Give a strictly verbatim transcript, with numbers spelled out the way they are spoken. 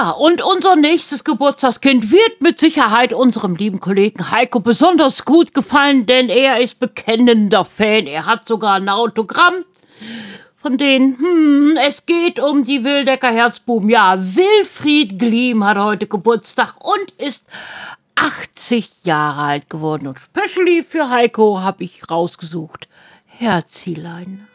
Ja, und unser nächstes Geburtstagskind wird mit Sicherheit unserem lieben Kollegen Heiko besonders gut gefallen, denn er ist bekennender Fan. Er hat sogar ein Autogramm von denen. Hm, es geht um die Wildecker Herzbuben. Ja, Wilfried Gliem hat heute Geburtstag und ist achtzig Jahre alt geworden. Und specially für Heiko habe ich rausgesucht Herzilein.